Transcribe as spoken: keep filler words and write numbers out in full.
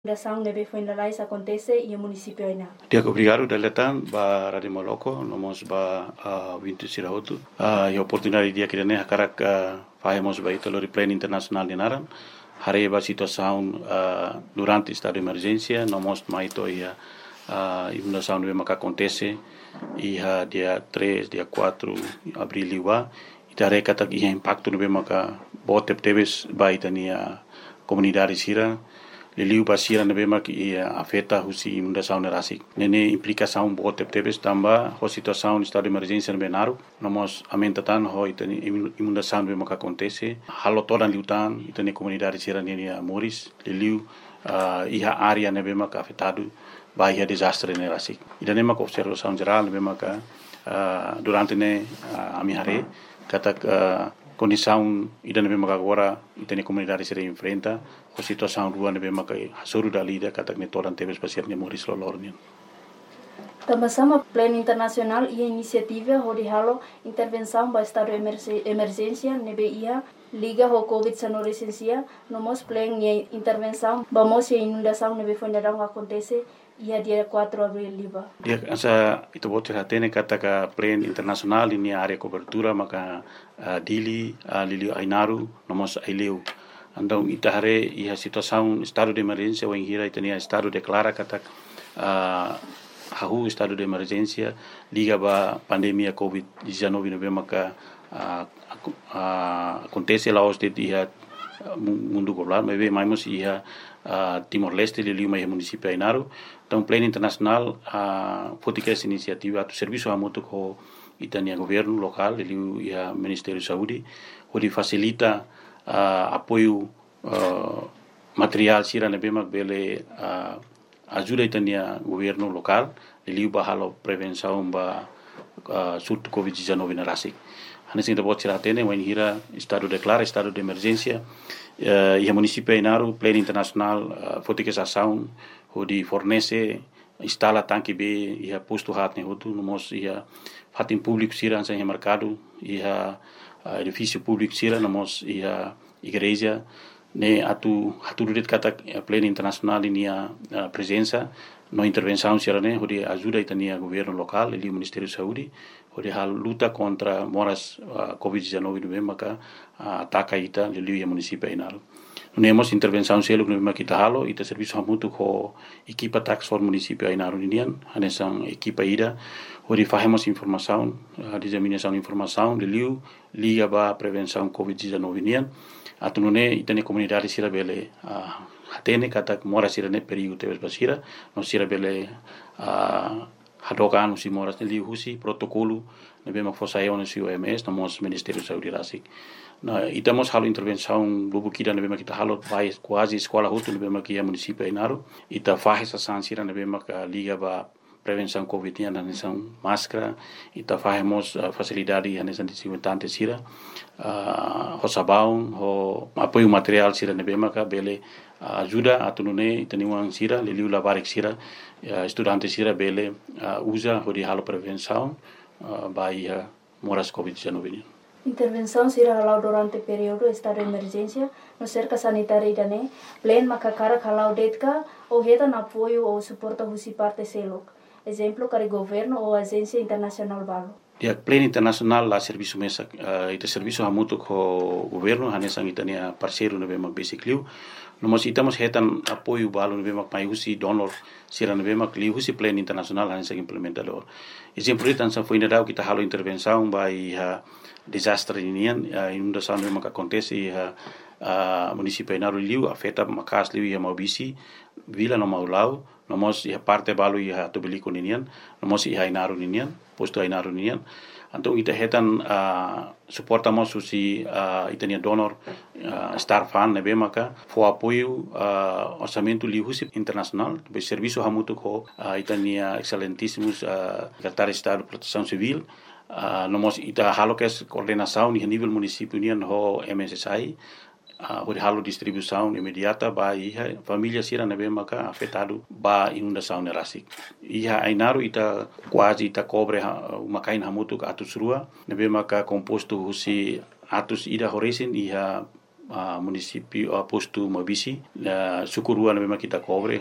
inundação neve foi na Lais acontece e o município ainda. Dia obrigado deletan ba Radio Moloco nomos ba uh, Wintu Sirahotu uh, e oportunidade dia que né karak uh, fazemos ba ito lori plan internacional de naran hare ba situação uh, durante estado de emergência nomos maito ia uh, inundação neve maka acontece ia dia três dia quatro abril liwa itare kata ia impacto neve maka botep teves ba itania comunidade sira Liliu basira nebe mak ia afeta husi inundação nerasik. Nene implicação bote tebes tamba ho situação de estado de emergência nebe naru. Nomos amentatan ho itani inundação nebe mak acontece. Halo todan liutan itani comunidade sira nene Moris. Liliu uh, iha área nebe mak afetado vai ia desastre nerasik. Idane mak observação geral nebe mak uh, durante ne uh, amihare kata uh, condição ida nebe maka agora itani comunidade se enfrenta a situação rua nebe maka hasuru dalida kata ne toran tebes pasir ne Moris lolornian. Também plano internacional e iniciativa hori halo intervenção ba estado de emergência nebe ia liga ho covid dezenove licencia nomos plan e intervenção vamos e inundação nebe fondarão acontece ia dia quatro abril liba. Dia asa itu bote hatene kata ka plan internacional ini area cobertura maka uh, dili uh, lili ainaru nomos aileu. Andau itahare ia situação estado de emergência ou hira itania estado declara kata uh, hahu estado de emergência liga ba pandemia covid dezenove nebe maka uh, uh, acontece lá os de dia mundo global mas mais ia uh, Timor Leste lili mai município ainaru. Então, plano internacional, a uh, essa iniciativa, o serviço a muito com itania governo local, ele e a Ministério da Saúde, onde facilita uh, apoio uh, material sira nebema bele uh, ajuda itania governo local, ele bahalo prevenção ba uh, surto covid dezenove na rasik. Hanes ainda pode tirar tene, mas hira estado declara estado de emergência uh, e a município Ainaru, plano internacional, uh, essa ação onde fornece instala tanque B e posto hat ne hotu nomos ia fatin público sira sem mercado e edifício público sira nomos ia igreja ne atu atu det kata plano internacional inia presença no intervenção sira ne onde ajuda itania governo local e o Ministério da Saúde onde a luta contra moras uh, covid dezenove no maka uh, ataca ita lili município Ainaru. Nemos intervenção selo que nós kita halo ita serviço hamutu ko equipa tax for município Ainaru indian hanesang equipa ida onde fazemos informação a disseminação de informação de liu liga ba prevenção covid dezenove indian atunune itane comunidade sira bele uh, hatene kata mora sira ne perigo teves basira no sira bele uh, hadokan usi moras ne liu husi protocolo nebe mak fosayon usi O M S nomos Ministério da Saúde rasik. Na itamos halo intervenção bubu kida nebe mak kita halo vai quase escola hutu nebe mak ia município Ainaru ita faz essa sansira nebe mak liga ba prevenção covid nian hanesan máscara ita fazemos uh, facilidade hanesan desinfetante sira uh, ho sabão ho apoio material sira nebe mak bele uh, ajuda atunune itaniwang sira liliu labarik sira uh, estudante sira bele uh, usa ho di halo prevenção uh, bai uh, moras covid dezenove. Intervenção será halau durante o período estado de emergência no cerca sanitária dane plan makakara halau detka ou reta na apoio ou suporta husi parte selok exemplo kari governo ou agência internacional balo. Dia plano internacional la serviço mesa uh, ita serviço hamutu ko governo hanesang itania parceiro nebe mak basically nomos itamos hetan apoio balo nebe mak mai husi donor sira nebe mak li husi plano internacional hanesang implementador. Exemplo itan sa foi nedau kita halo intervenção bai uh, desastre inian uh, inundação nebe mak acontece uh, uh, município Ainaru liu afeta makas liu ia maubisi vila no maulau nomos ia parte balo ia tobeliko ninian nomos ia Ainaru ninian posto Ainaru ninian então ita hetan uh, suportamos usi uh, itania donor uh, star fan nebe maka fo apoio uh, orçamento liu husi internacional be serviço hamutu ko uh, itania excelentíssimos uh, secretário de Estado de Proteção Civil uh, nomos ita halo kes coordenação ni nível município nian ho M S S I uh, o halo distribuição imediata ba iha família sira nebe maka afetado ba inundação nerasik iha Ainaru ita quase ita cobre uh, makain hamutu ka atus rua nebe maka composto husi atus ida horesin iha uh, município uh, posto Mabisi. Uh, sukurua na memang kita cobre